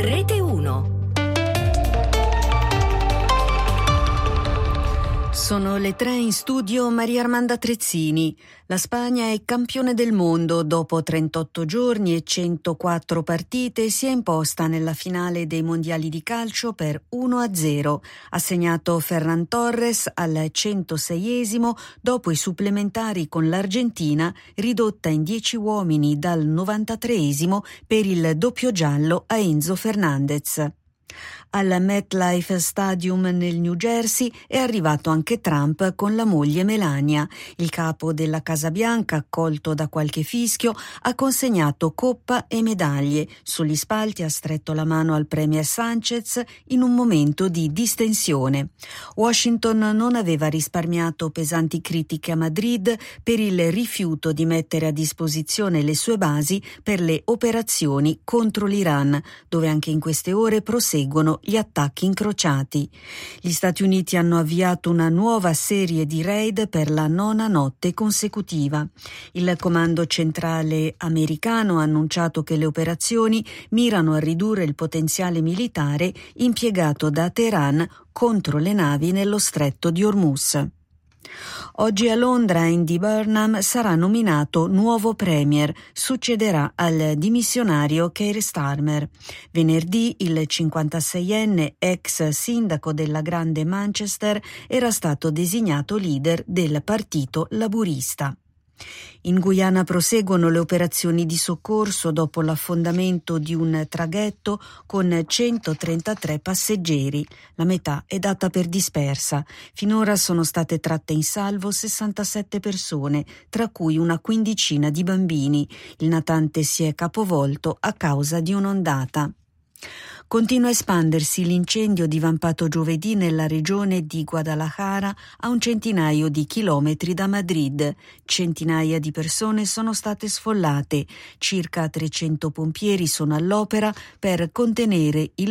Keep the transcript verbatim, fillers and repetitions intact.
Rete uno. Sono le tre in studio Maria Armanda Trezzini. La Spagna è campione del mondo. Dopo trentotto giorni e centoquattro partite si è imposta nella finale dei mondiali di calcio per uno a zero. Ha segnato Ferran Torres al centoseiesimo dopo i supplementari con l'Argentina, ridotta in dieci uomini dal novantatreesimo per il doppio giallo a Enzo Fernandez. Al MetLife Stadium nel New Jersey è arrivato anche Trump con la moglie Melania. Il capo della Casa Bianca, accolto da qualche fischio, ha consegnato coppa e medaglie. Sugli spalti ha stretto la mano al premier Sanchez in un momento di distensione. Washington non aveva risparmiato pesanti critiche a Madrid per il rifiuto di mettere a disposizione le sue basi per le operazioni contro l'Iran, dove anche in queste ore proseguono gli attacchi incrociati. Gli Stati Uniti hanno avviato una nuova serie di raid per la nona notte consecutiva. Il comando centrale americano ha annunciato che le operazioni mirano a ridurre il potenziale militare impiegato da Teheran contro le navi nello stretto di Hormuz. Oggi a Londra Andy Burnham sarà nominato nuovo premier, succederà al dimissionario Keir Starmer. Venerdì il cinquantaseienne ex sindaco della Grande Manchester era stato designato leader del Partito Laburista. In Guyana proseguono le operazioni di soccorso dopo l'affondamento di un traghetto con centotrentatré passeggeri. La metà è data per dispersa. Finora sono state tratte in salvo sessantasette persone, tra cui una quindicina di bambini. Il natante si è capovolto a causa di un'ondata. Continua a espandersi l'incendio divampato giovedì nella regione di Guadalajara a un centinaio di chilometri da Madrid. Centinaia di persone sono state sfollate. Circa trecento pompieri sono all'opera per contenere il